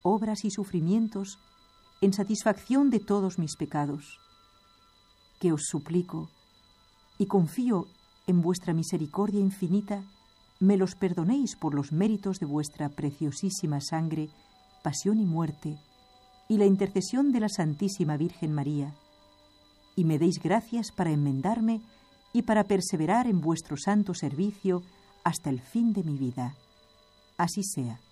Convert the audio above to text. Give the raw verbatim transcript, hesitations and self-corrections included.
obras y sufrimientos en satisfacción de todos mis pecados, que os suplico y confío en vuestra misericordia infinita, me los perdonéis por los méritos de vuestra preciosísima sangre, pasión y muerte, y la intercesión de la Santísima Virgen María, y me deis gracias para enmendarme y para perseverar en vuestro santo servicio hasta el fin de mi vida. Así sea.